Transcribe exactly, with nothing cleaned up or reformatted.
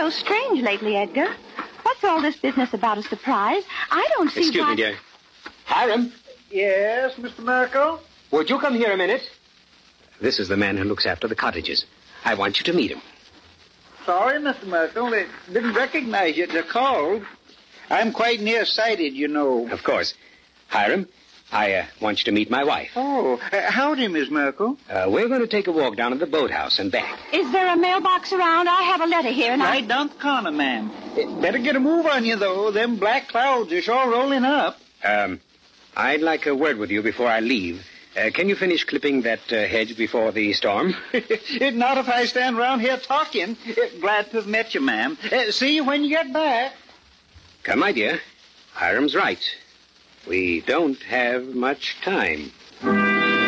so strange lately, Edgar. What's all this business about a surprise? I don't see Excuse why... me, dear. Hiram? Yes, Mister Merkel? Would you come here a minute? This is the man who looks after the cottages. I want you to meet him. Sorry, Mister Merkel. They didn't recognize you. They're called. I'm quite nearsighted, you know. Of course. Hiram, I uh, want you to meet my wife. Oh, uh, howdy, Miss Merkel. Uh, we're going to take a walk down to the boathouse and back. Is there a mailbox around? I have a letter here, and Right I... down the corner, ma'am. Uh, Better get a move on you, though. Them black clouds are sure rolling up. Um, I'd like a word with you before I leave. Uh, can you finish clipping that uh, hedge before the storm? Not if I stand around here talking. Uh, glad to have met you, ma'am. Uh, see you when you get back. Come, my dear. Hiram's right. We don't have much time.